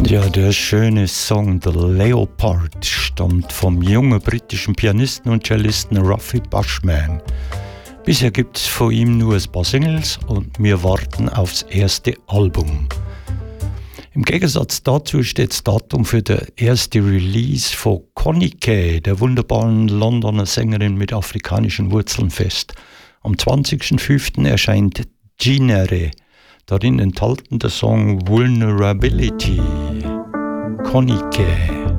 Ja, der schöne Song The Leopard stammt vom jungen britischen Pianisten und Cellisten Ruffy Bushman. Bisher gibt es von ihm nur ein paar Singles und wir warten aufs erste Album. Im Gegensatz dazu steht das Datum für den ersten Release von Connie Kay, der wunderbaren Londoner Sängerin mit afrikanischen Wurzeln, fest. Am 20.05. erscheint Genere, darin enthalten der Song Vulnerability. Connie Kay.